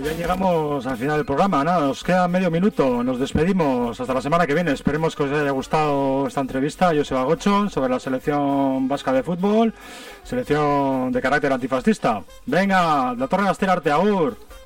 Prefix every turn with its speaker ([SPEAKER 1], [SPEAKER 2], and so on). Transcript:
[SPEAKER 1] Ya llegamos al final del programa, ¿no? Nos queda medio minuto, nos despedimos hasta la semana que viene. Esperemos que os haya gustado esta entrevista. Yo soy Gochon sobre la selección vasca de fútbol, selección de carácter antifascista. Venga, la Torre Aster Arte, agur.